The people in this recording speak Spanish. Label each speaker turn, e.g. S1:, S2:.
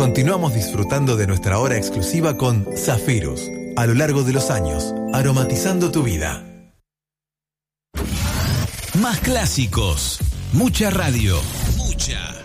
S1: Continuamos disfrutando de nuestra hora exclusiva con Zafirus, a lo largo de los años, aromatizando tu vida.
S2: Más clásicos, mucha radio, mucha